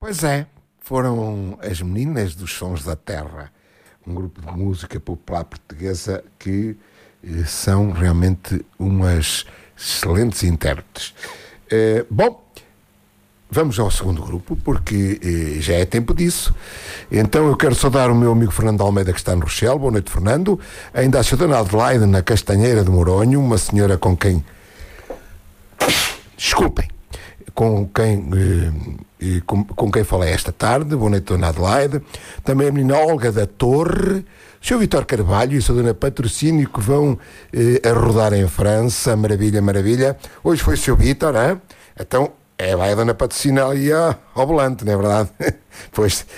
Pois é, foram as Meninas dos Sons da Terra, um grupo de música popular portuguesa que são realmente umas excelentes intérpretes. Bom, vamos ao segundo grupo, porque já é tempo disso. Então eu quero saudar o meu amigo Fernando Almeida, que está no Rochelle. Boa noite, Fernando. Ainda a cidadã Adelaide, na Castanheira de Moronho, uma senhora com quem... Desculpem. Com quem falei esta tarde. Boa noite, Dona Adelaide. Também a menina Olga da Torre, o Sr. Vítor Carvalho e a Sra. Dona Patrocínio, que vão a rodar em França. Maravilha, maravilha. Hoje foi o Sr. Vítor, hein? Então vai a Dona Patrocínio ali ao volante, não é verdade? Pois